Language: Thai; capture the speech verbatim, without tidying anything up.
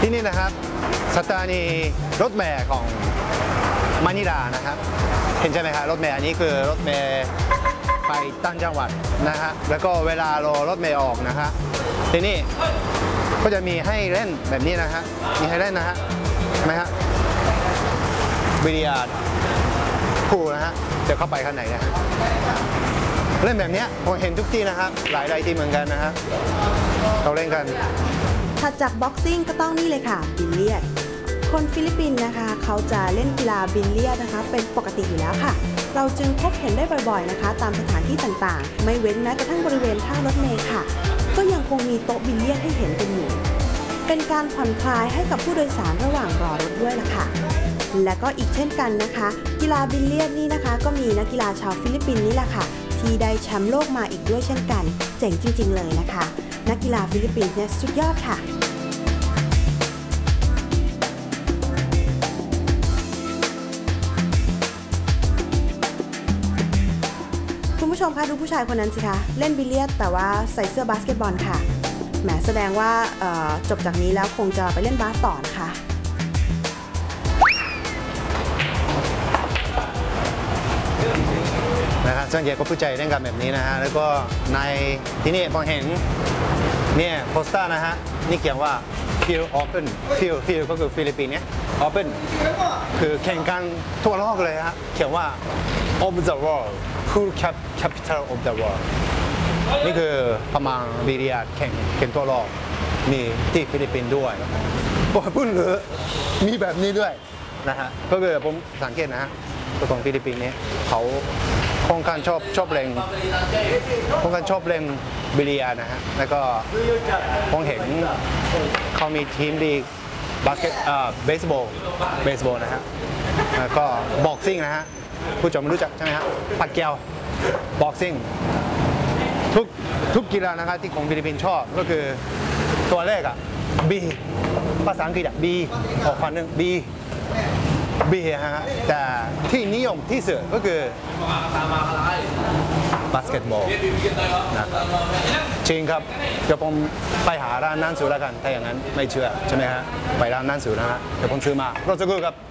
ที่นี่นะครับสถานีรถเมล์ของมะนิลานะครับเห็นใช่ไหมครับรถเมล์อันนี้คือรถเมล์ไปต่างจังหวัดนะฮะแล้วก็เวลารอรถเมล์ออกนะฮะที่นี่ก็จะมีให้เล่นแบบนี้นะฮะมีให้เล่นนะฮะไหมฮะบิลเลียร์ดพูลนะฮะเดี๋ยวเข้าไปข้างในนะฮะเล่นแบบนี้ผมเห็นทุกที่นะครับหลายหลายที่เหมือนกันนะฮะเราเล่นกันถัดจากบ็อกซิ่งก็ต้องนี่เลยค่ะบิลเลียร์ดคนฟิลิปปินส์นะคะเขาจะเล่นกีฬาบิลเลียร์ดนะคะเป็นปกติอยู่แล้วค่ะเราจึงพบเห็นได้บ่อยๆนะคะตามสถานที่ต่างๆไม่เว้นแม้กระทั่งบริเวณท่ารถเมล์ค่ะก็ยังคงมีโต๊ะบิลเลียร์ดให้เห็นกันอยู่เป็นการผ่อนคลายให้กับผู้โดยสารระหว่างรอรถด้วยล่ะค่ะและก็อีกเช่นกันนะคะกีฬาบิลเลียร์ดนี่นะคะก็มีนักกีฬาชาวฟิลิปปินส์นี่แหละค่ะที่ได้แชมป์โลกมาอีกด้วยเช่นกันเจ๋งจริงๆเลยนะคะนักกีฬาฟิลิปปินส์เนี่ยสุดยอดค่ะคุณผู้ชมคะดูผู้ชายคนนั้นสิคะเล่นบิลเลียร์ดแต่ว่าใส่เสื้อบาสเกตบอลค่ะแหมแสดงว่าจบจากนี้แล้วคงจะไปเล่นบาสต่อนะคะนะฮะส่วนใหญ่ก็ผู้ใจเล่นกันแบบนี้นะฮะแล้วก็ในที่นี่ผมเห็นเนี่ยโปสเตอร์นะฮะนี่เขียนว่า Field Open Field Field ก็คือฟิลิปปินส์เนี่ย Open คือแข่งกันทั่วโลกเลยฮะเขียนว่า of the world Cool Capital of the world นี่คือประมาณบิลเลียร์ดแข่งแข่งทั่วโลกมีที่ฟิลิปปินส์ด้วยบอกพูดหรือมีแบบนี้ด้วยนะฮะก็คือผมสังเกตนะฮะตัวของฟิลิปปินส์เนี่ยเขาค่อนข้างชอบชอบเล่นค่อนข้างชอบเล่นบิลเลียร์ดนะฮะแล้วก็ผมเห็นเขามีทีมลีกบาสเกตอ่าเบสบอลเบสบอลนะฮะแล้วก็บ็อกซิ่งนะฮะผู้ชมรู้จักใช่ไหมฮะปัดเกียวบ็อกซิ่งทุกทุกกีฬานะครับที่ของฟิลิปปินส์ชอบก็คือตัวแรกอะ B ภาษาอังกฤษอะ B ออกฟันหนึ่ง B B ฮะแต่ที่นิยมที่สุดก็คือบาสเกตบอลนะจริงครับเดี๋ยวผมไปหาร้านนั่งสูแล้วกันถ้าอย่างนั้นไม่เชื่อใช่ไหมฮะไปร้านนั่งสูนะฮะเดี๋ยวผมซื้อมารถสักครู่ครับ